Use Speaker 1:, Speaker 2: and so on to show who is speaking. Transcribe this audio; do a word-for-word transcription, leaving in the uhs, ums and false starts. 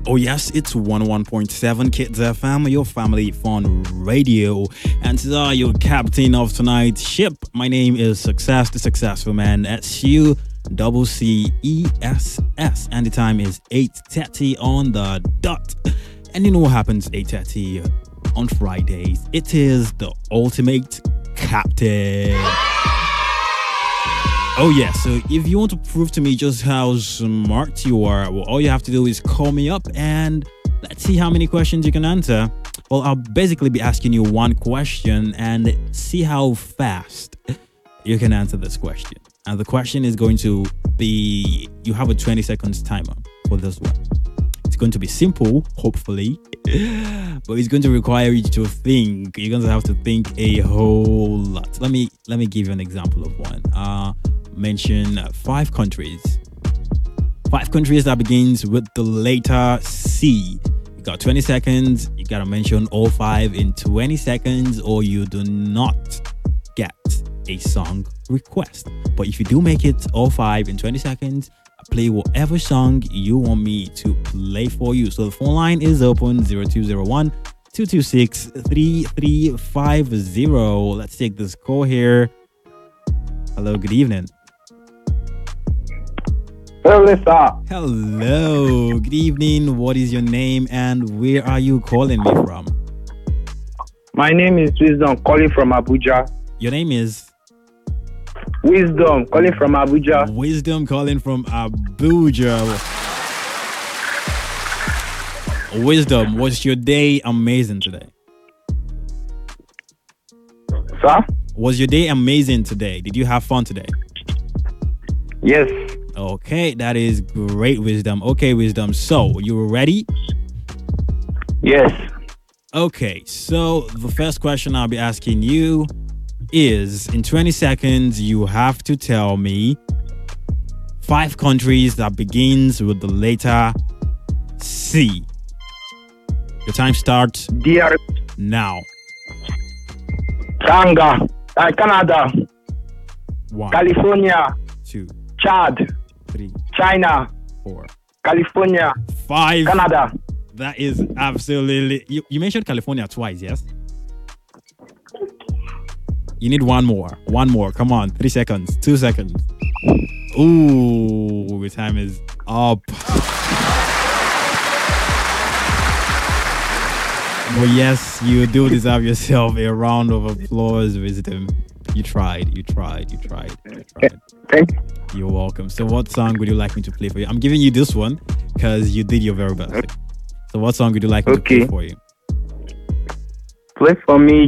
Speaker 1: Oh, yes, it's one oh one point seven Kids F M, your family fun radio. And today, your captain of tonight's ship. My name is Success, the Successful Man. S U double C E S S. And the time is eight thirty on the dot. And you know what happens eight thirty on Fridays? It is the ultimate captain. Oh yeah, so if you want to prove to me just how smart you are, well, all you have to do is call me up and let's see how many questions you can answer. Well, I'll basically be asking you one question and see how fast you can answer this question. And the question is going to be, you have a twenty seconds timer for this one. It's going to be simple, hopefully, but it's going to require you to think. You're going to have to think a whole lot. Let me let me give you an example of one. Uh, mention five countries. Five countries that begins with the letter C. You got twenty seconds. You gotta mention all five in twenty seconds, or you do not get a song request. But if you do make it all five in twenty seconds, play whatever song you want me to play for you. So the phone line is open zero two zero one, two two six, three three five zero. Let's take this call here. Hello, good evening.
Speaker 2: Hello, sir.
Speaker 1: Hello, good evening. What is your name and where are you calling me from?
Speaker 2: My name is Wisdom, calling from Abuja.
Speaker 1: Your name is?
Speaker 2: Wisdom, calling from Abuja.
Speaker 1: Wisdom, calling from Abuja. Wisdom, was your day amazing today?
Speaker 2: Sir?
Speaker 1: Was your day amazing today? Did you have fun today?
Speaker 2: Yes.
Speaker 1: Okay, that is great, Wisdom. Okay, Wisdom. So, you ready?
Speaker 2: Yes.
Speaker 1: Okay, so the first question I'll be asking you is, in twenty seconds, you have to tell me five countries that begins with the letter C. Your time starts
Speaker 2: D R
Speaker 1: now.
Speaker 2: Ghana, uh, Canada,
Speaker 1: One,
Speaker 2: California,
Speaker 1: two,
Speaker 2: Chad,
Speaker 1: three,
Speaker 2: China,
Speaker 1: four,
Speaker 2: California,
Speaker 1: five.
Speaker 2: Canada.
Speaker 1: That is absolutely... You, you mentioned California twice, yes? You need one more. One more. Come on. Three seconds. Two seconds. Ooh, the time is up. But yes, you do deserve yourself a round of applause, Wisdom. You tried. You tried. You tried. You tried.
Speaker 2: Thank you.
Speaker 1: You're welcome. So what song would you like me to play for you? I'm giving you this one because you did your very best. So what song would you like me
Speaker 2: Okay.
Speaker 1: to play for you?
Speaker 2: Play for me